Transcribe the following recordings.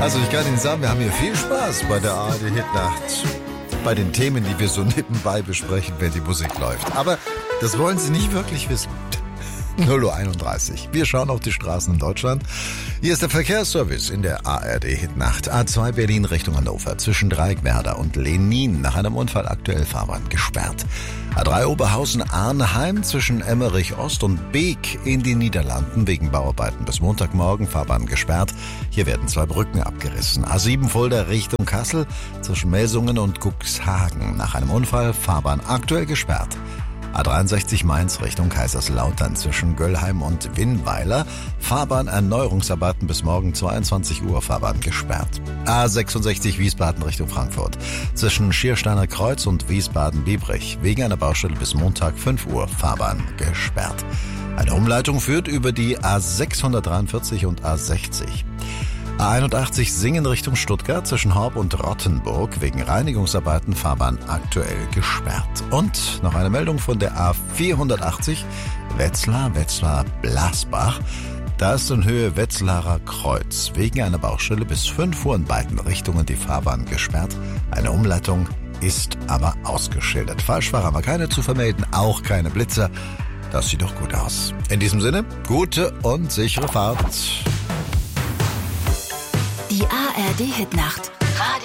Also ich kann Ihnen sagen, wir haben hier viel Spaß bei der ARD Hitnacht. Bei den Themen, die wir so nebenbei besprechen, wenn die Musik läuft. Aber das wollen Sie nicht wirklich wissen. 0:31 Uhr. Wir schauen auf die Straßen in Deutschland. Hier ist der Verkehrsservice in der ARD Hitnacht. A2 Berlin Richtung Hannover zwischen Dreieckwerder und Lenin. Nach einem Unfall aktuell Fahrbahn gesperrt. A3 Oberhausen-Arnheim zwischen Emmerich Ost und Beek in den Niederlanden wegen Bauarbeiten bis Montagmorgen. Fahrbahn gesperrt. Hier werden 2 Brücken abgerissen. A7 Fulda Richtung Kassel zwischen Melsungen und Cuxhagen. Nach einem Unfall Fahrbahn aktuell gesperrt. A63 Mainz Richtung Kaiserslautern zwischen Göllheim und Winnweiler. Fahrbahnerneuerungsarbeiten bis morgen 22 Uhr. Fahrbahn gesperrt. A66 Wiesbaden Richtung Frankfurt zwischen Schiersteiner Kreuz und Wiesbaden-Biebrich. Wegen einer Baustelle bis Montag 5 Uhr. Fahrbahn gesperrt. Eine Umleitung führt über die A643 und A60. A81 Singen Richtung Stuttgart zwischen Horb und Rottenburg wegen Reinigungsarbeiten Fahrbahn aktuell gesperrt. Und noch eine Meldung von der A480 Wetzlar-Blasbach. Da ist in Höhe Wetzlarer Kreuz wegen einer Baustelle bis 5 Uhr in beiden Richtungen die Fahrbahn gesperrt. Eine Umleitung ist aber ausgeschildert. Falschfahrer haben wir keine zu vermelden, auch keine Blitzer. Das sieht doch gut aus. In diesem Sinne, gute und sichere Fahrt. Die ARD Hitnacht.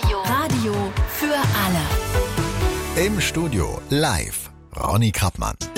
Radio für alle. Im Studio live Ronny Krappmann.